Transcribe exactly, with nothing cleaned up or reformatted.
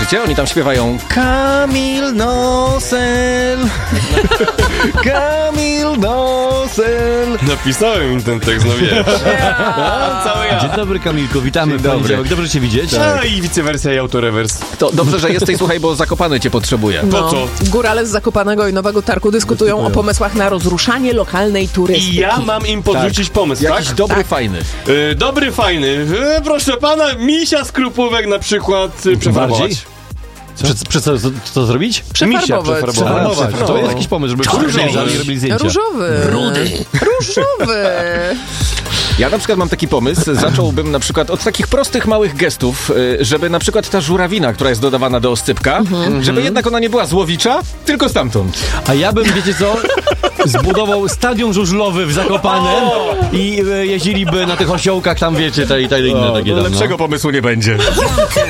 słyszycie? Oni tam śpiewają Kamil Nosel. Kamil Nosel. Napisałem im ten tekst, no wiesz. Ja. Dzień dobry, Kamilku, witamy. Dzień dobry. Poniedziałek. Dobrze cię widzieć. A i wicewersja i autorewers. To dobrze, że jesteś, słuchaj, bo Zakopany cię potrzebuje. Po No, co? górale z Zakopanego i Nowego Targu dyskutują o pomysłach na rozruszanie lokalnej turystyki. I ja mam im podrzucić pomysł, Jakiś tak? dobry, fajny. Y, dobry, fajny. E, proszę pana, misia z krupówek na przykład y, przefarbować. Bardziej? Prze, prze, co, co, co zrobić? Przefarbować. Misia przefarbować. A, to jest jakiś pomysł, żeby Różowy. przyjeżdżali i robili zdjęcia. Różowy. Rudy. Różowy. Ja na przykład mam taki pomysł, zacząłbym na przykład od takich prostych, małych gestów, y, żeby na przykład ta żurawina, która jest dodawana do oscypka, żeby jednak ona nie była złowicza, tylko stamtąd. A ja bym, wiecie co, zbudował stadion żużlowy w Zakopanem i e, jeździliby na tych osiołkach tam, wiecie, te, te inne takie tam, no. Lepszego pomysłu nie będzie.